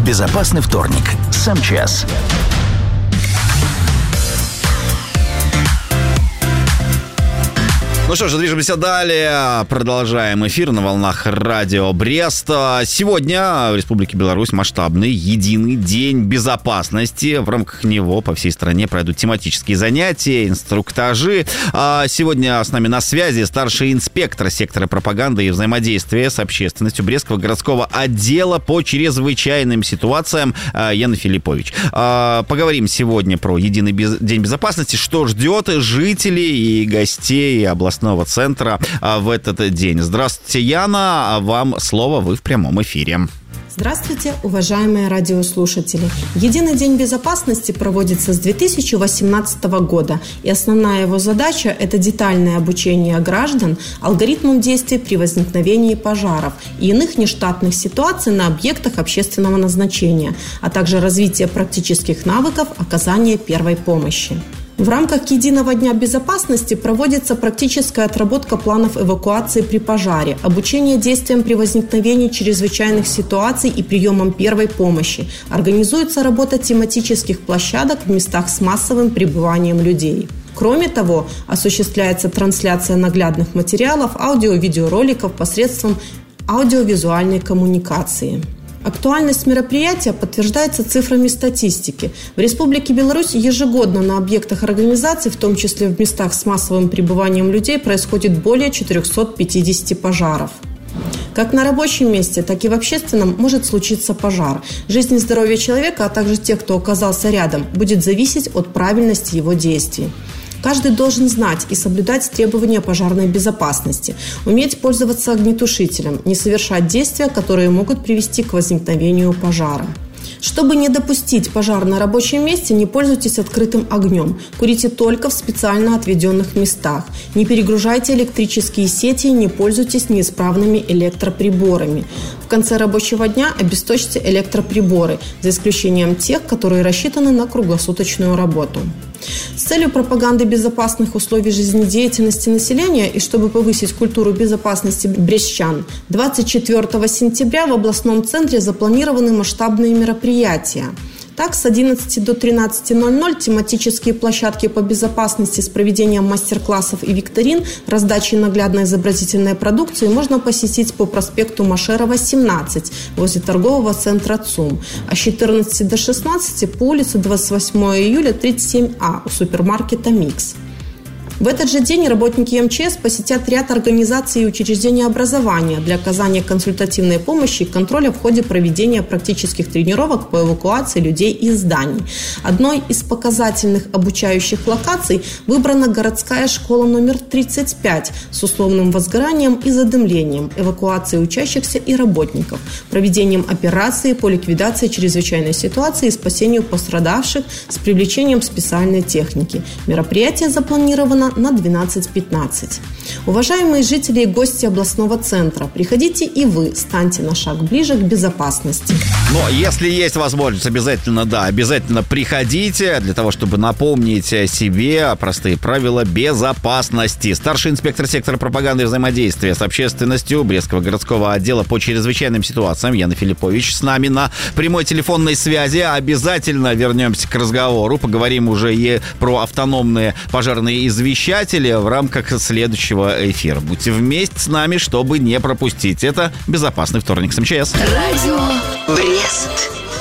«Безопасный вторник» с МЧС. Ну что ж, движемся далее. Продолжаем эфир на волнах радио Брест. Сегодня в Республике Беларусь масштабный единый день безопасности. В рамках него по всей стране пройдут тематические занятия, инструктажи. Сегодня с нами на связи старший инспектор сектора пропаганды и взаимодействия с общественностью Брестского городского отдела по чрезвычайным ситуациям Яна Филиппович. Поговорим сегодня про единый день безопасности, что ждет жителей и гостей областного центра в этот день. Здравствуйте, Яна. Вам слово, вы в прямом эфире. Здравствуйте, уважаемые радиослушатели. Единый день безопасности проводится с 2018 года, и основная его задача – это детальное обучение граждан алгоритмам действий при возникновении пожаров и иных нештатных ситуаций на объектах общественного назначения, а также развитие практических навыков оказания первой помощи. В рамках Единого дня безопасности проводится практическая отработка планов эвакуации при пожаре, обучение действиям при возникновении чрезвычайных ситуаций и приемам первой помощи. Организуется работа тематических площадок в местах с массовым пребыванием людей. Кроме того, осуществляется трансляция наглядных материалов, аудио-видеороликов посредством аудиовизуальной коммуникации. Актуальность мероприятия подтверждается цифрами статистики. В Республике Беларусь ежегодно на объектах организаций, в том числе в местах с массовым пребыванием людей, происходит более 450 пожаров. Как на рабочем месте, так и в общественном может случиться пожар. Жизнь и здоровье человека, а также тех, кто оказался рядом, будет зависеть от правильности его действий. Каждый должен знать и соблюдать требования пожарной безопасности, уметь пользоваться огнетушителем, не совершать действия, которые могут привести к возникновению пожара. Чтобы не допустить пожар на рабочем месте, не пользуйтесь открытым огнем. Курите только в специально отведенных местах. Не перегружайте электрические сети, не пользуйтесь неисправными электроприборами. В конце рабочего дня обесточьте электроприборы, за исключением тех, которые рассчитаны на круглосуточную работу. С целью пропаганды безопасных условий жизнедеятельности населения и чтобы повысить культуру безопасности брестчан, 24 сентября в областном центре запланированы масштабные мероприятия. Так, с 11 до 13:00 тематические площадки по безопасности с проведением мастер-классов и викторин, раздачей наглядной изобразительной продукции можно посетить по проспекту Машерова, 17, возле торгового центра ЦУМ, а с 14 до 16 по улице 28 июля, 37А у супермаркета «Микс». В этот же день работники МЧС посетят ряд организаций и учреждений образования для оказания консультативной помощи и контроля в ходе проведения практических тренировок по эвакуации людей из зданий. Одной из показательных обучающих локаций выбрана городская школа номер 35 с условным возгоранием и задымлением, эвакуацией учащихся и работников, проведением операции по ликвидации чрезвычайной ситуации и спасению пострадавших с привлечением специальной техники. Мероприятие запланировано на 12:15. Уважаемые жители и гости областного центра, приходите и вы, станьте на шаг ближе к безопасности. Но если есть возможность, обязательно приходите для того, чтобы напомнить себе простые правила безопасности. Старший инспектор сектора пропаганды и взаимодействия с общественностью Брестского городского отдела по чрезвычайным ситуациям Яна Филиппович с нами на прямой телефонной связи. Обязательно вернемся к разговору, поговорим уже и про автономные пожарные извещения в рамках следующего эфира. Будьте вместе с нами, чтобы не пропустить. Это «Безопасный вторник» с МЧС. Радио Брест.